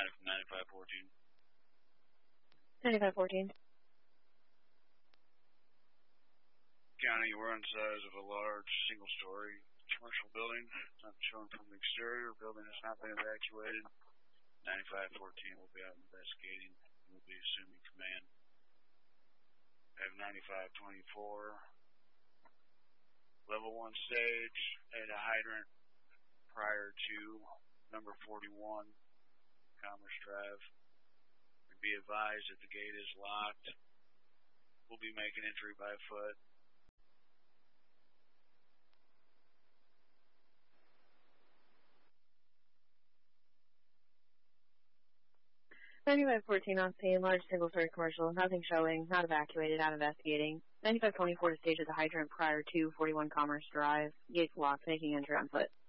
9514. 9514. County, we're on the size of a large single-story commercial building, not shown from the exterior. Building has not been evacuated. 9514 will be out investigating. We'll be assuming command. I have 9524. Level 1 stage at a hydrant prior to number 41, Commerce Drive. Be advised that the gate is locked. We'll be making entry by foot. on scene, large single-story commercial, nothing showing, not evacuated, not investigating. 9524 to stage at the hydrant prior to 41 Commerce Drive. Gates locked, making entry on foot.